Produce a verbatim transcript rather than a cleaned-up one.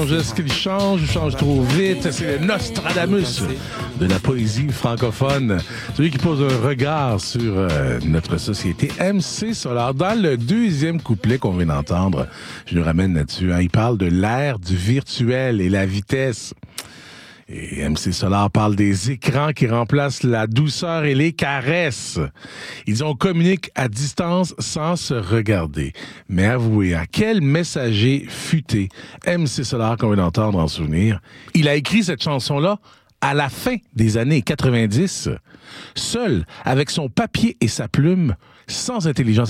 Est-ce qu'il change ou change trop vite? C'est le Nostradamus de la poésie francophone. Celui qui pose un regard sur euh, notre société. M C Solar, dans le deuxième couplet qu'on vient d'entendre, je nous ramène là-dessus, hein, il parle de l'ère du virtuel et la vitesse. Et M C Solar parle des écrans qui remplacent la douceur et les caresses. Ils disent on communique à distance sans se regarder. Mais avouez, à quel messager futé M C Solar qu'on vient d'entendre en souvenir? Il a écrit cette chanson-là à la fin des années quatre-vingt-dix, seul, avec son papier et sa plume, sans intelligence